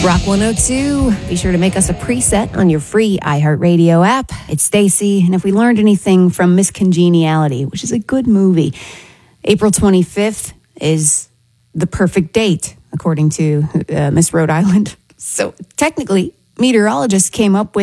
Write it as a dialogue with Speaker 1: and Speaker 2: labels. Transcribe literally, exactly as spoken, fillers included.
Speaker 1: Rock one oh two. Be sure to make us a preset on your free iHeartRadio app. It's Stacy, and if we learned anything from Miss Congeniality, which is a good movie, April twenty-fifth is the perfect date, according to uh, Miss Rhode Island. So technically, meteorologists came up with